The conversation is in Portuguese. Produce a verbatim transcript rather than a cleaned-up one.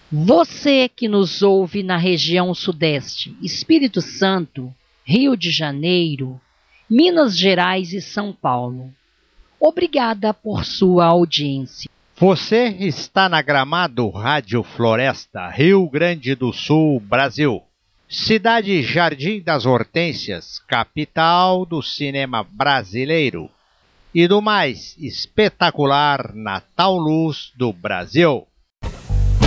Você que nos ouve na região Sudeste, Espírito Santo, Rio de Janeiro, Minas Gerais e São Paulo, obrigada por sua audiência. Você está na Gramado Rádio Floresta, Rio Grande do Sul, Brasil. Cidade Jardim das Hortênsias, capital do cinema brasileiro e do mais espetacular Natal Luz do Brasil.